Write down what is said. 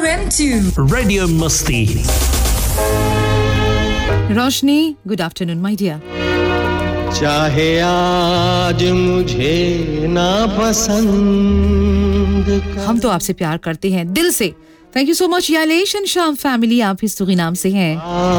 into Radio Musti. Roshni, good afternoon my dear. चाहे आज मुझे ना पसंद हम तो आपसे प्यार करते हैं दिल से. Thank you so much यालेश and शाम फैमिली, आप ही सुरीनाम से हैं.